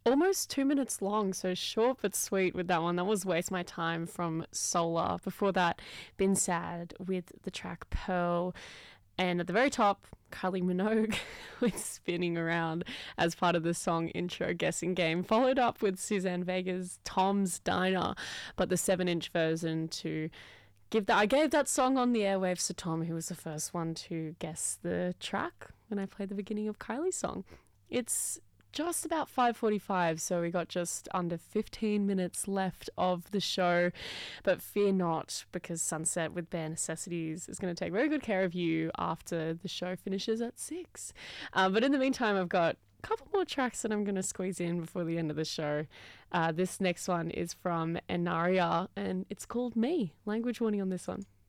almost 2 minutes long, so short but sweet with that one. That was Waste My Time from Solar. Before that, Been Sad with the track Pearl. And at the very top, Kylie Minogue with Spinning Around as part of the song intro guessing game, followed up with Suzanne Vega's Tom's Diner, but the 7-inch version to give that. I gave that song on the airwaves to Tom, who was the first one to guess the track when I played the beginning of Kylie's song. It's just about 5:45, so we got just under 15 minutes left of the show. But fear not, because Sunset with Bare Necessities is going to take very good care of you after the show finishes at 6. But in the meantime, I've got a couple more tracks that I'm going to squeeze in before the end of the show. This next one is from Enaria, and it's called Me. Language warning on this one.